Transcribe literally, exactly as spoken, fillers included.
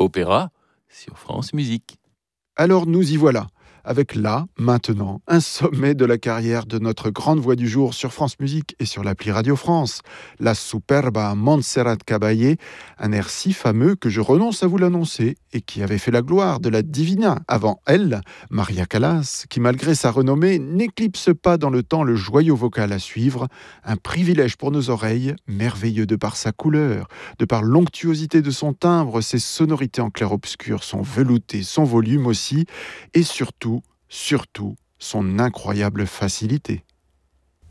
opéra sur France Musique. Alors nous y voilà, avec là, maintenant, un sommet de la carrière de notre grande voix du jour sur France Musique et sur l'appli Radio France, la superba Montserrat Caballé, un air si fameux que je renonce à vous l'annoncer et qui avait fait la gloire de la Divina avant elle, Maria Callas, qui malgré sa renommée n'éclipse pas dans le temps le joyau vocal à suivre, un privilège pour nos oreilles, merveilleux de par sa couleur, de par l'onctuosité de son timbre, ses sonorités en clair-obscur, son velouté, son volume aussi, et surtout, surtout, son incroyable facilité.